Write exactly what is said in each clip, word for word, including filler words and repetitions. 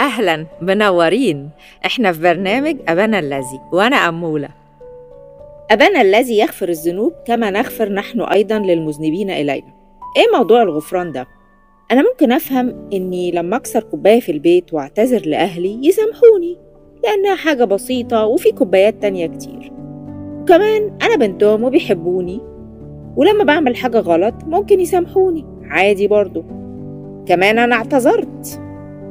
أهلاً منورين. إحنا في برنامج أبانا الذي، وأنا أمولة. أبانا الذي يغفر الذنوب كما نغفر نحن أيضاً للمذنبين إلينا. إيه موضوع الغفران ده؟ أنا ممكن أفهم إني لما أكسر كوباية في البيت وأعتذر لأهلي يسامحوني لأنها حاجة بسيطة وفي كوبايات تانية كتير، وكمان أنا بنتهم وبيحبوني، ولما بعمل حاجة غلط ممكن يسامحوني عادي برضو، كمان أنا اعتذرت.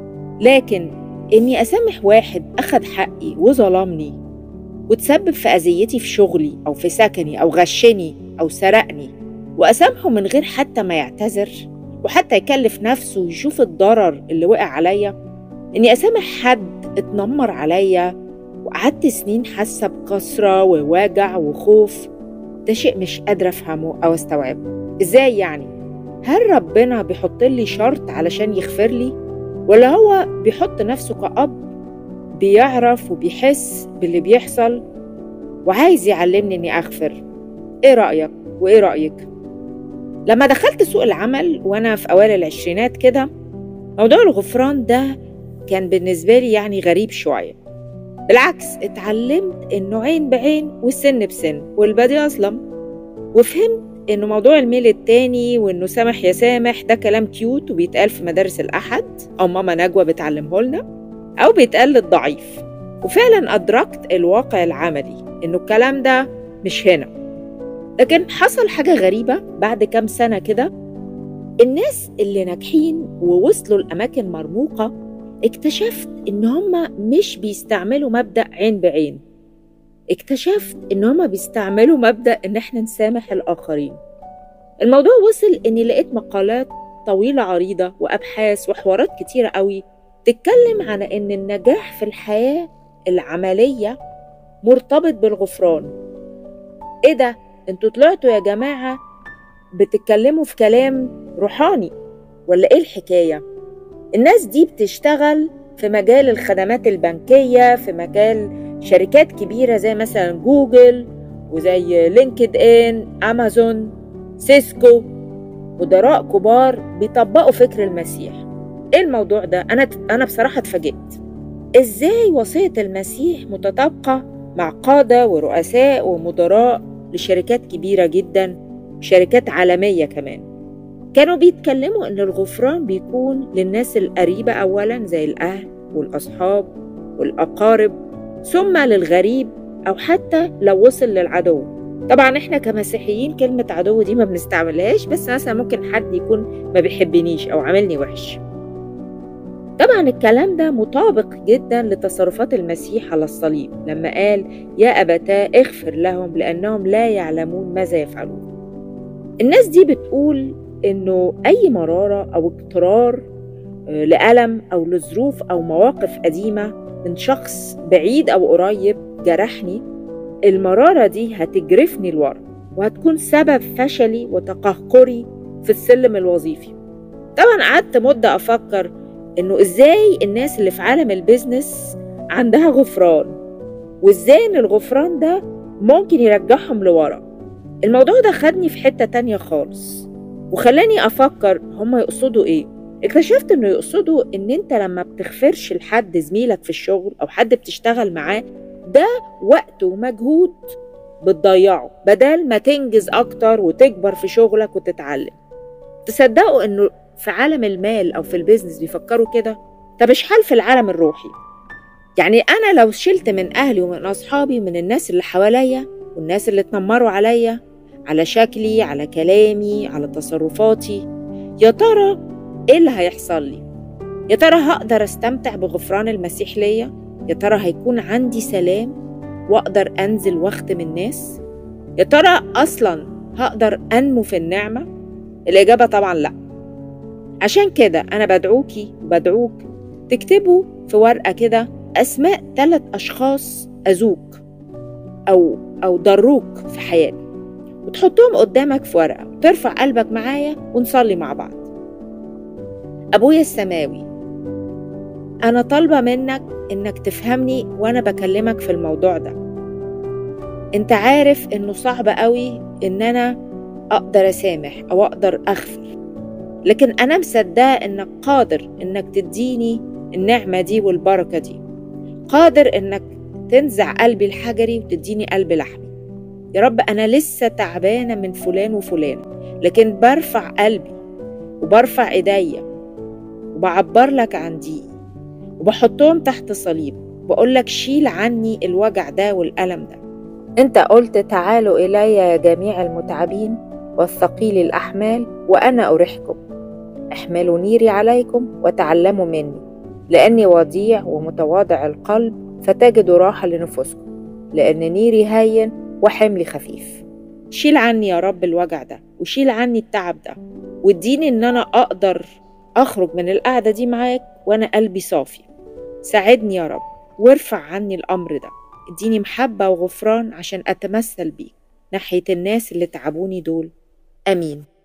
لكن إني أسامح واحد أخد حقي وظلمني وتسبب في أذيتي في شغلي أو في سكني أو غشني أو سرقني، وأسامحه من غير حتى ما يعتذر وحتى يكلف نفسه ويشوف الضرر اللي وقع عليا، إني أسامح حد اتنمر عليا وقعدت سنين حاسة بكسرة ووجع وخوف، ده شيء مش قادرة أفهمه أو أستوعبه. إزاي يعني؟ هل ربنا بيحط لي شرط علشان يغفر لي؟ ولا هو بيحط نفسه كأب بيعرف وبيحس باللي بيحصل وعايز يعلمني إني أغفر؟ إيه رأيك وإيه رأيك؟ لما دخلت سوق العمل وأنا في أوائل العشرينات كده، موضوع الغفران ده كان بالنسبة لي يعني غريب شوية. بالعكس، اتعلمت إنه عين بعين والسن بسن والبادي أظلم، وفهمت إنه موضوع الميل التاني وإنه سامح يا سامح ده كلام كيوت وبيتقال في مدارس الأحد أو ماما نجوى بتعلمه لنا أو بيتقال للضعيف. وفعلا أدركت الواقع العملي إنه الكلام ده مش هنا. لكن حصل حاجة غريبة بعد كام سنة كده، الناس اللي ناجحين ووصلوا لأماكن مرموقة اكتشفت إن هم مش بيستعملوا مبدأ عين بعين، اكتشفت إن هم بيستعملوا مبدأ إن احنا نسامح الآخرين. الموضوع وصل إني لقيت مقالات طويلة عريضة وأبحاث وحوارات كتيرة قوي تتكلم عن إن النجاح في الحياة العملية مرتبط بالغفران. إيه ده؟ انتوا طلعتوا يا جماعة بتتكلموا في كلام روحاني ولا إيه الحكاية؟ الناس دي بتشتغل في مجال الخدمات البنكية، في مجال شركات كبيرة زي مثلا جوجل وزي لينكد إن، أمازون، سيسكو، مدراء كبار بيطبقوا فكر المسيح. إيه الموضوع ده؟ أنا أنا بصراحة اتفاجئت. إزاي وصية المسيح متطابقة مع قادة ورؤساء ومدراء لشركات كبيرة جدا، شركات عالمية كمان؟ كانوا بيتكلموا إن الغفران بيكون للناس القريبة أولا زي الأهل والأصحاب والأقارب، ثم للغريب أو حتى لو وصل للعدو. طبعا إحنا كمسيحيين كلمة عدو دي ما بنستعملهاش، بس مثلا ممكن حد يكون ما بيحبنيش أو عملني وحش. طبعا الكلام ده مطابق جدا لتصرفات المسيح على الصليب لما قال يا أبتاه اغفر لهم لأنهم لا يعلمون ماذا يفعلون. الناس دي بتقول إنه أي مرارة أو اضطرار لألم أو لظروف أو مواقف قديمة من شخص بعيد أو قريب جرحني، المرارة دي هتجرفني لورا وهتكون سبب فشلي وتقهقري في السلم الوظيفي. طبعا قعدت مدة أفكر إنه إزاي الناس اللي في عالم البيزنس عندها غفران، وإزاي إن الغفران ده ممكن يرجعهم لورا. الموضوع ده خدني في حتة تانية خالص وخلاني أفكر هما يقصدوا إيه. اكتشفت إنه يقصدوا إن أنت لما بتغفرش لحد زميلك في الشغل أو حد بتشتغل معاه، ده وقت ومجهود بتضيعه بدل ما تنجز أكتر وتكبر في شغلك وتتعلم. تصدقوا إنه في عالم المال أو في البيزنس بيفكروا كده؟ طب إيش حال في العالم الروحي؟ يعني أنا لو شلت من أهلي ومن أصحابي ومن الناس اللي حواليا والناس اللي اتنمروا عليا على شكلي، على كلامي، على تصرفاتي، يا ترى إيه اللي هيحصل لي؟ يا ترى هقدر أستمتع بغفران المسيح ليا؟ يا ترى هيكون عندي سلام وأقدر أنزل واخدم الناس؟ يا ترى أصلاً هقدر أنمو في النعمة؟ الإجابة طبعاً لأ. عشان كده أنا بدعوكي وبدعوك تكتبوا في ورقة كده أسماء ثلاث أشخاص أذوك أو أو ضروك في حياتك، وتحطهم قدامك في ورقة وترفع قلبك معايا ونصلي مع بعض. أبويا السماوي، أنا طالبة منك إنك تفهمني وأنا بكلمك في الموضوع ده. أنت عارف إنه صعب قوي إن أنا أقدر أسامح أو أقدر أغفر، لكن أنا مصدقة إنك قادر إنك تديني النعمة دي والبركة دي. قادر إنك تنزع قلبي الحجري وتديني قلب لحمي. يا رب أنا لسه تعبانة من فلان وفلان، لكن برفع قلبي وبرفع إيديا وبعبر لك عن ضيقي وبحطهم تحت صليب، وبقول لك شيل عني الوجع ده والألم ده. أنت قلت تعالوا إلي يا جميع المتعبين والثقيل الأحمال وأنا أريحكم. احملوا نيري عليكم وتعلموا مني، لأني وضيع ومتواضع القلب فتجدوا راحة لنفوسكم، لأن نيري هين وحملي خفيف. شيل عني يا رب الوجع ده، وشيل عني التعب ده، واديني إن أنا أقدر أخرج من القعدة دي معاك وأنا قلبي صافي. ساعدني يا رب وارفع عني الأمر ده. اديني محبة وغفران عشان أتمثل بيك ناحية الناس اللي تعبوني دول. آمين.